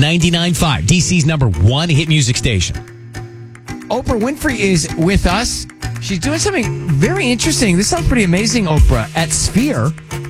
99.5, DC's number one hit music station. Oprah Winfrey is with us. She's doing something very interesting. This sounds pretty amazing, Oprah. At Sphere,